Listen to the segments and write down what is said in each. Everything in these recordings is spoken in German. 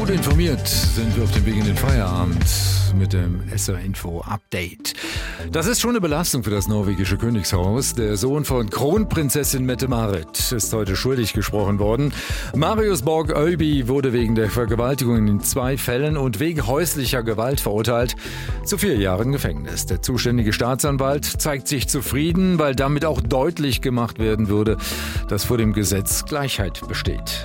Gut informiert sind wir auf dem Weg in den Feierabend mit dem SR Info Update. Das ist schon eine Belastung für das norwegische Königshaus. Der Sohn von Kronprinzessin Mette-Marit ist heute schuldig gesprochen worden. Marius Borg-Øiby wurde wegen der Vergewaltigung in 2 Fällen und wegen häuslicher Gewalt verurteilt zu 4 Jahren Gefängnis. Der zuständige Staatsanwalt zeigt sich zufrieden, weil damit auch deutlich gemacht werden würde, dass vor dem Gesetz Gleichheit besteht.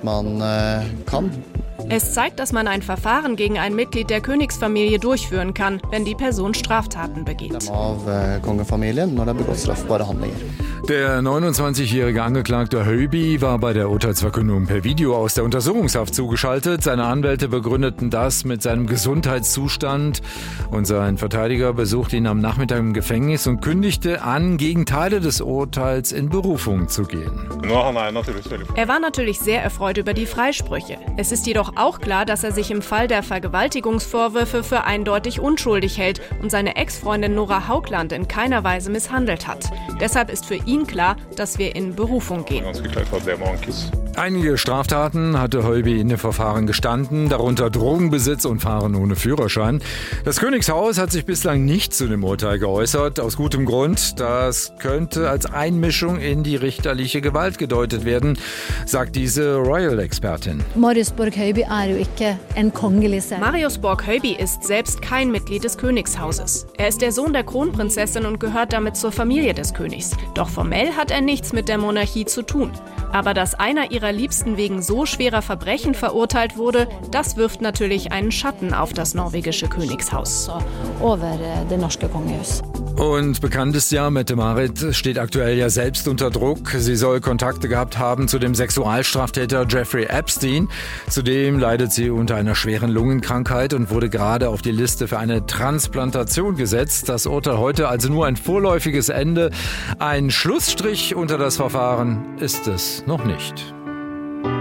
Es zeigt, dass man ein Verfahren gegen ein Mitglied der Königsfamilie durchführen kann, wenn die Person Straftaten begeht. Der 29-jährige Angeklagte Øiby war bei der Urteilsverkündung per Video aus der Untersuchungshaft zugeschaltet. Seine Anwälte begründeten das mit seinem Gesundheitszustand und sein Verteidiger besuchte ihn am Nachmittag im Gefängnis und kündigte an, gegen Teile des Urteils in Berufung zu gehen. Er war natürlich sehr erfreut über die Freisprüche. Es ist jedoch auch klar, dass er sich im Fall der Vergewaltigungsvorwürfe für eindeutig unschuldig hält und seine Ex-Freundin Nora Haugland in keiner Weise misshandelt hat. Deshalb ist für ihn klar, dass wir in Berufung gehen. Einige Straftaten hatte Øiby in dem Verfahren gestanden, darunter Drogenbesitz und Fahren ohne Führerschein. Das Königshaus hat sich bislang nicht zu dem Urteil geäußert, aus gutem Grund. Das könnte als Einmischung in die richterliche Gewalt gedeutet werden, sagt diese Royal-Expertin. Marius Borg-Øiby ist selbst kein Mitglied des Königshauses. Er ist der Sohn der Kronprinzessin und gehört damit zur Familie des Königs. Doch formell hat er nichts mit der Monarchie zu tun. Aber dass einer ihrer Liebsten wegen so schwerer Verbrechen verurteilt wurde, das wirft natürlich einen Schatten auf das norwegische Königshaus. Und bekannt ist ja, Mette-Marit steht aktuell ja selbst unter Druck. Sie soll Kontakte gehabt haben zu dem Sexualstraftäter Jeffrey Epstein. Zudem leidet sie unter einer schweren Lungenkrankheit und wurde gerade auf die Liste für eine Transplantation gesetzt. Das Urteil heute also nur ein vorläufiges Ende. Ein Schlussstrich unter das Verfahren ist es noch nicht.